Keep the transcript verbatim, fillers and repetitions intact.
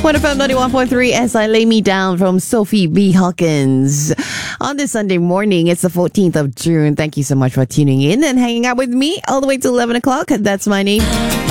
one F M ninety-one point three as I Lay Me Down from Sophie B. Hawkins. On this Sunday morning, it's the fourteenth of June. Thank you so much for tuning in and hanging out with me all the way to eleven o'clock. That's my name.